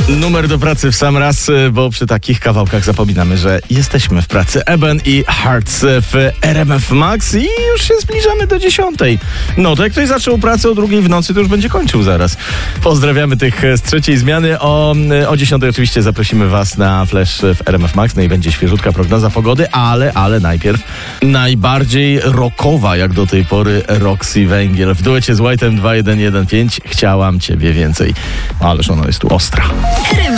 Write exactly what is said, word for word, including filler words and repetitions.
Numer do pracy w sam raz, bo przy takich kawałkach zapominamy, że jesteśmy w pracy. Eben i Hearts w R M F Max i już się zbliżamy do dziesiątej. No to jak ktoś zaczął pracę o drugiej w nocy, to już będzie kończył zaraz. Pozdrawiamy tych z trzeciej zmiany. O, o dziesiątej oczywiście zaprosimy was na Flash w R M F Max. No i będzie świeżutka prognoza pogody, ale, ale najpierw najbardziej rockowa jak do tej pory Roxy Węgiel. W duecie z White'em dwa jeden jeden pięć Chciałam ciebie więcej. Ależ ona jest tu ostra. R M